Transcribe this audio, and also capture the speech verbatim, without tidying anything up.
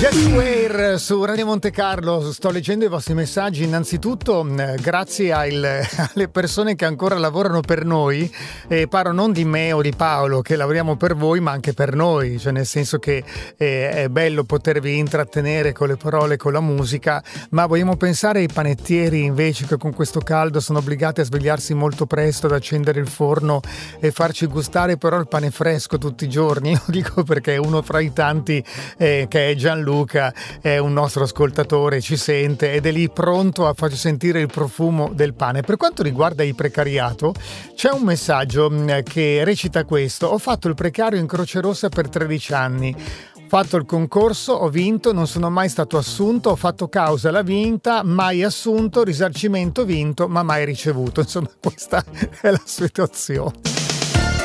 Jessie Ware su Radio Monte Carlo. Sto leggendo i vostri messaggi. Innanzitutto eh, grazie al, alle persone che ancora lavorano per noi, e parlo non di me o di Paolo che lavoriamo per voi, ma anche per noi, cioè nel senso che eh, è bello potervi intrattenere con le parole, con la musica, ma vogliamo pensare ai panettieri invece che con questo caldo sono obbligati a svegliarsi molto presto, ad accendere il forno e farci gustare però il pane fresco tutti i giorni. Lo dico perché uno fra i tanti eh, che è Gianluca Luca è un nostro ascoltatore, ci sente ed è lì pronto a farci sentire il profumo del pane. Per quanto riguarda il precariato, c'è un messaggio che recita questo: ho fatto il precario in Croce Rossa per tredici anni, ho fatto il concorso, ho vinto, non sono mai stato assunto, ho fatto causa alla vinta, mai assunto, risarcimento vinto, ma mai ricevuto. Insomma, questa è la situazione.